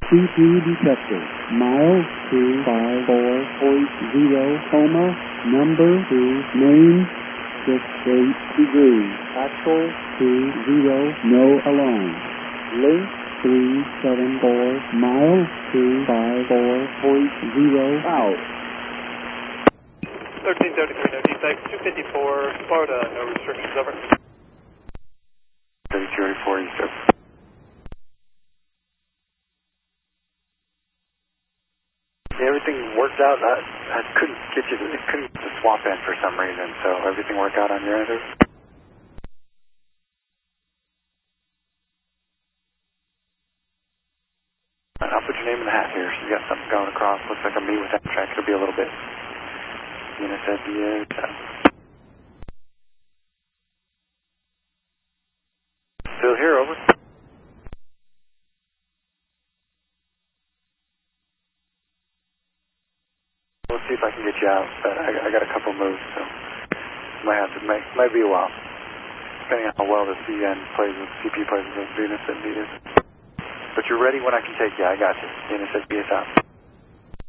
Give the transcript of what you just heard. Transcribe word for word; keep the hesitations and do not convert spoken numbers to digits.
C P detector. Mile two five four point zero, coma, number two, main, six eight degrees. Actual two zero, no alarm. Link three seven four, mile two five four point zero, out. thirteen seventy-three, no defects, two fifty-four, Florida, no restrictions, over. thirty-two forty, sir. Everything worked out. I, I couldn't get you to, couldn't get the swap in for some reason, so everything worked out on your end? I'll put your name in the hat here. So you got something going across. Looks like a meet with Amtrak. It'll be a little bit. Unit said the still here, over. We'll see if I can get you out, but I, I got a couple moves, so might have to make, might be a while, depending on how well the C N plays with C P plays with those units that need it. But you're ready when I can take you. I got you. Unit says B S out.